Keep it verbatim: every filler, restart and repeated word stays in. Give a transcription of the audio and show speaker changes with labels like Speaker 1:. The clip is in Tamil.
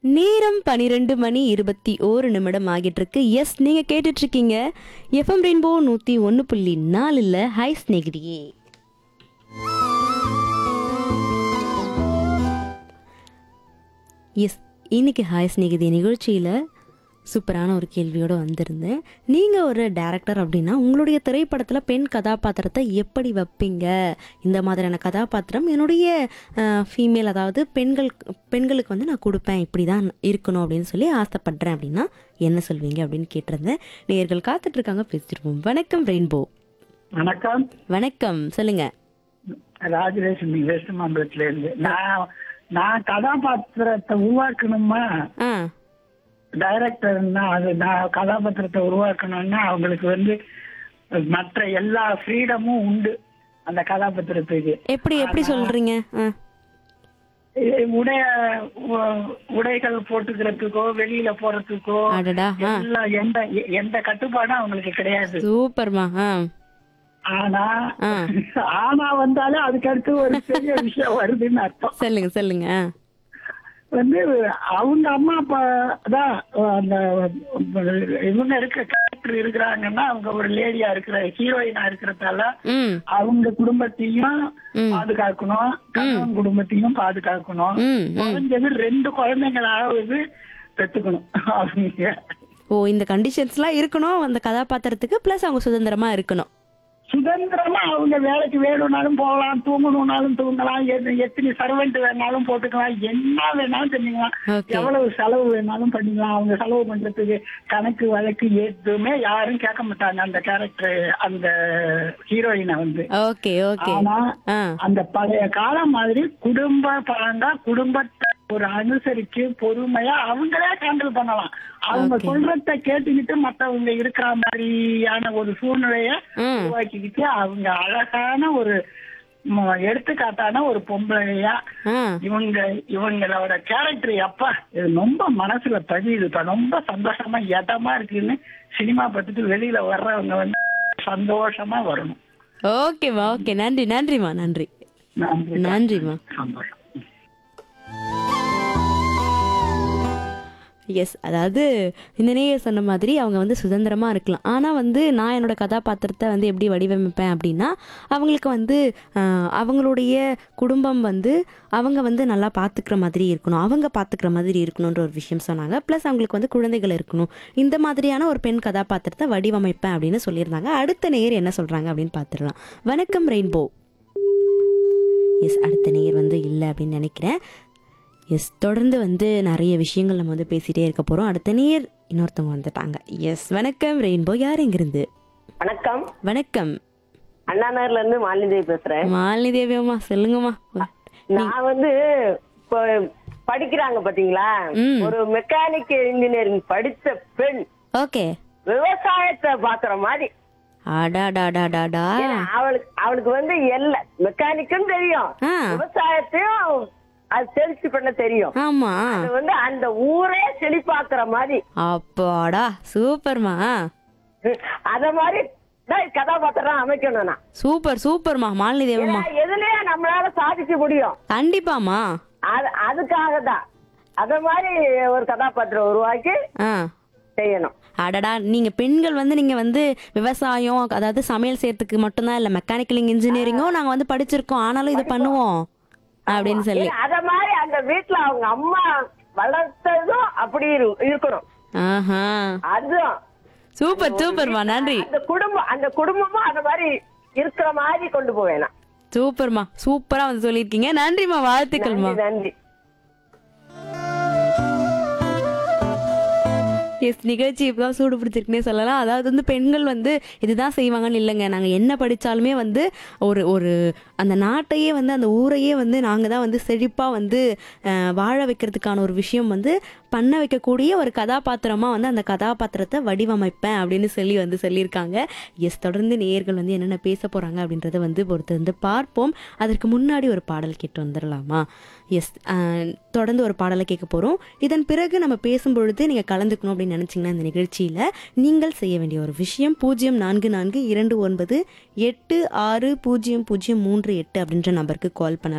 Speaker 1: நேரம் பனிரெண்டு மணி இருபத்தி ஓரு நிமிடம் ஆகிட்டு இருக்கு. எஸ், நீங்க கேட்டுட்டு இருக்கீங்க எஃப்எம் ரெயின்போ நூத்தி ஒன்னு புள்ளி நாலுல ஹை ஸ்நேகிதியே. எஸ், இன்னைக்கு ஹாய் ஸ்நேகிதி நிகழ்ச்சியில் சூப்பரான ஒரு கேள்வியோடு வந்திருந்தேன். நீங்கள் ஒரு டேரக்டர் அப்படின்னா உங்களுடைய திரைப்படத்தில் பெண் கதாபாத்திரத்தை எப்படி வைப்பீங்க? இந்த மாதிரியான கதாபாத்திரம் என்னுடைய ஃபீமேல், அதாவது பெண்கள் பெண்களுக்கு வந்து நான் கொடுப்பேன், இப்படி தான் இருக்கணும் அப்படின்னு சொல்லி ஆசைப்படுறேன் அப்படின்னா என்ன சொல்வீங்க அப்படின்னு கேட்டிருந்தேன். நேயர்கள் காத்துட்ருக்காங்க, பேசிருப்போம். வணக்கம் ரெயின்போ.
Speaker 2: வணக்கம்.
Speaker 1: வணக்கம், சொல்லுங்க.
Speaker 2: ராஜலட்சுமி வெஸ்ட் மாம்பலத்துல இருந்து. நான் நான் கதாபாத்திரத்தை உருவாக்கணுமா,
Speaker 1: ஆ
Speaker 2: டைரக்டர்னா அது நான் கதாபாத்திரத்தை உருவாக்கணும்னா அவங்களுக்கு வந்து மற்ற எல்லா ஃப்ரீடமும் உண்டு அந்த கதாபாத்திரத்துக்கு.
Speaker 1: எப்படி எப்படி சொல்றீங்க? ஆ
Speaker 2: உடைய உ- உடைகள் போட்டுக்கிறதுக்கோ வெளியில போறதுக்கோ
Speaker 1: அடடா, ஆ
Speaker 2: எல்லாம் எந்த எந்த கட்டுப்பாடும் அவங்களுக்கு கிடையாது.
Speaker 1: சூப்பர்மா. ஆ
Speaker 2: ஆனா
Speaker 1: ஆ
Speaker 2: ஆனா வந்தாலே அதுக்கு அடுத்து ஒரு பெரிய விஷயம் வருதுன்னு அர்த்தம்.
Speaker 1: சொல்லுங்க சொல்லுங்க. ஆ
Speaker 2: வந்து அவங்க அம்மா அப்பா தான் அந்த இவங்க இருக்க கேரக்டர் இருக்கிறாங்கன்னா அவங்க ஒரு லேடியா இருக்கிற ஹீரோயினா இருக்கிறதால
Speaker 1: ம்
Speaker 2: அவங்க குடும்பத்தையும்
Speaker 1: ம்.
Speaker 2: பாதுகாக்கணும், கணவன் குடும்பத்தையும் பாதுகாக்கணும்.
Speaker 1: ம் ம்.
Speaker 2: குறைஞ்சது ரெண்டு குழந்தைங்களாவது பெற்றுக்கணும் அவங்க.
Speaker 1: ஓ, இந்த கண்டிஷன்ஸ்லாம் இருக்கணும் அந்த கதாபாத்திரத்துக்கு, ப்ளஸ் அவங்க சுதந்திரமா இருக்கணும்.
Speaker 2: சுதந்திரமா அவங்க வேலைக்கு வேணும்னாலும் போகலாம், தூங்கணும்னாலும் தூங்கலாம், எது- எத்தனை சர்வெண்ட் வேணாலும் போட்டுக்கலாம், என்ன வேணாலும் பண்ணிக்கலாம்,
Speaker 1: Okay.
Speaker 2: எவ்வளவு செலவு வேணாலும் பண்ணிக்கலாம். அவங்க செலவு பண்றதுக்கு கணக்கு வழக்கு எதுவுமே யாரும் கேட்க மாட்டாங்க அந்த கேரக்டர், அந்த ஹீரோயினை வந்து.
Speaker 1: Okay okay.
Speaker 2: ஆனா
Speaker 1: ஆ
Speaker 2: அந்த பழைய காலம் மாதிரி குடும்ப பழந்தா குடும்பத்தை ஒரு அனுசரிச்சு பொறுமையா அவங்களே ஹேண்டில் பண்ணலாம். அவங்க
Speaker 1: Okay.
Speaker 2: சொல்றத கேட்டுக்கிட்டு மத்தவங்க இருக்கிற மாதிரியான ஒரு சூழ்நிலைய
Speaker 1: ம்
Speaker 2: உருவாக்கிக்கிட்டு அவங்க அழகான ஒரு ம- எடுத்துக்காட்டான ஒரு பொம்பளையா
Speaker 1: ஆ
Speaker 2: இவங்க இவங்களோட கேரக்டர் அப்பா இது ரொம்ப மனசுல பதியுதுப்பா, ரொம்ப சந்தோஷமா இதமா இருக்குன்னு சினிமா பார்த்துட்டு வெளியில வர்றவங்க வந்து சந்தோஷமா வரணும்.
Speaker 1: ஓகேம்மா. ஓகே, நன்றி நன்றிம்மா. நன்றி
Speaker 2: நன்றி.
Speaker 1: நன்றிம்மா.
Speaker 2: சந்தோஷம்.
Speaker 1: எஸ், அதாவது இந்த நேயர் சொன்ன மாதிரி அவங்க வந்து சுதந்திரமாக இருக்கலாம். ஆனால் வந்து நான் என்னோட கதாபாத்திரத்தை வந்து எப்படி வடிவமைப்பேன் அப்படின்னா, அவங்களுக்கு வந்து ஆஹ், அவங்களுடைய குடும்பம் வந்து அவங்க வந்து நல்லா பார்த்துக்கிற மாதிரி இருக்கணும், அவங்க பார்த்துக்கிற மாதிரி இருக்கணுன்ற ஒரு விஷயம் சொன்னாங்க. ப்ளஸ் அவங்களுக்கு வந்து குழந்தைகள் இருக்கணும். இந்த மாதிரியான ஒரு பெண் கதாபாத்திரத்தை வடிவமைப்பேன் அப்படின்னு சொல்லியிருந்தாங்க. அடுத்த நேயர் என்ன சொல்கிறாங்க அப்படின்னு பார்த்துடலாம். வணக்கம் ரெயின்போ. எஸ், அடுத்த நேயர் வந்து இல்லை அப்படின்னு நினைக்கிறேன். எஸ், தொடர்ந்து வந்து நிறைய விஷயங்கள் நம்ம வந்து பேசிகிட்டே இருக்க போகிறோம். அடுத்த நேர் இன்னொருத்தவங்க வந்துட்டாங்க. எஸ், வணக்கம் ரெயின்போ. யார் எங்கிருந்து?
Speaker 3: வணக்கம்.
Speaker 1: வணக்கம்,
Speaker 3: அண்ணா நகர்ல இருந்து மாலினி பேசுறேன்.
Speaker 1: மாலினி தேவியம்மா, சொல்லுங்கம்மா.
Speaker 3: நான் வந்து இப்போ படிக்கிறாங்க பாத்தீங்களா,
Speaker 1: ம்.
Speaker 3: ஒரு மெக்கானிக்கல் இன்ஜினியரிங் படித்த பெண்
Speaker 1: ஓகே.
Speaker 3: விவசாயத்தை பாக்குற மாதிரி.
Speaker 1: அடாடாடாடாடா.
Speaker 3: ஏன்னா அவளுக்கு அவளுக்கு வந்து எல்ல மெக்கானிக்கும் தெரியும்,
Speaker 1: ஆ
Speaker 3: விவசாயத்தையும் அது செழிச்சு பண்ண தெரியும்.
Speaker 1: ஆமா.
Speaker 3: அது வந்து அந்த ஊரே செழிப்பாக்குற மாதிரி.
Speaker 1: அப்பாடா, சூப்பர்மா.
Speaker 3: அத மாதிரி தான் கதாபாத்திரம் அமைக்கணும். நான்
Speaker 1: சூப்பர் சூப்பர்மா மாலினி தேவியம்மா.
Speaker 3: ஏன்னா எதுலயே நம்மளால சாதிக்க முடியும்.
Speaker 1: கண்டிப்பாமா.
Speaker 3: அது அதுக்காக தான் அத மாதிரி ஒரு கதாபாத்திரம் உருவாக்கி
Speaker 1: ஆ
Speaker 3: செய்யணும்.
Speaker 1: அடடா, நீங்க பெண்கள் வந்து நீங்க வந்து விவசாயம், அதாவது சமையல் செய்யறதுக்கு மட்டும்தான் இல்ல, மெக்கானிக்கல் இன்ஜினியரிங்கும் நாங்க வந்து படிச்சிருக்கோம், ஆனாலும் இது பண்ணுவோம் அப்படின்னு சொல்லி.
Speaker 3: ஏன்னா, அத மாதிரி அந்த வீட்டுல அவங்க அம்மா வளர்த்ததும் அப்படி இரு- இருக்கணும்.
Speaker 1: ஆஹா,
Speaker 3: அதுவும்
Speaker 1: சூப்பர் சூப்பர்மா. நன்றி.
Speaker 3: அந்த குடும்பம் அந்த குடும்பமும் அந்த மாதிரி இருக்கிற மாதிரி கொண்டு போவேனா.
Speaker 1: சூப்பர்மா, சூப்பரா வந்து சொல்லியிருக்கீங்க. நன்றிமா, வாழ்த்துக்கள்மா.
Speaker 3: நன்றி நன்றி.
Speaker 1: எஸ், நிகழ்ச்சி இப்பதான் சூடு பிடிச்சிருக்குன்னே சொல்லலாம். அதாவது வந்து பெண்கள் வந்து இதுதான் செய்வாங்கன்னு இல்லைங்க. நாங்கள் என்ன படித்தாலுமே வந்து ஒரு ஒரு அந்த நாட்டையே வந்து அந்த ஊரையே வந்து நாங்கள் தான் வந்து செழிப்பாக வந்து அஹ், வாழ வைக்கிறதுக்கான ஒரு விஷயம் வந்து பண்ண வைக்கக்கூடிய ஒரு கதாபாத்திரமாக வந்து அந்த கதாபாத்திரத்தை வடிவமைப்பேன் அப்படின்னு சொல்லி வந்து சொல்லியிருக்காங்க. எஸ், தொடர்ந்து நேயர்கள் வந்து என்னென்ன பேச போகிறாங்க அப்படின்றத வந்து பொறுத்து வந்து பார்ப்போம். அதற்கு முன்னாடி ஒரு பாடல் கேட்டு வந்துடலாமா? எஸ், தொடர்ந்து ஒரு பாடலை கேட்க போகிறோம். இதன் பிறகு நம்ம பேசும்பொழுது நீங்கள் கலந்துக்கணும் அப்படின்னு நினச்சிங்கன்னா இந்த நிகழ்ச்சியில் நீங்கள் செய்ய வேண்டிய ஒரு விஷயம் பூஜ்ஜியம் நான்கு நான்கு இரண்டு ஒன்பது எட்டு ஆறு பூஜ்ஜியம் பூஜ்ஜியம் மூன்று எட்டு அப்படின்ற நம்பருக்கு கால் பண்ணலாம்.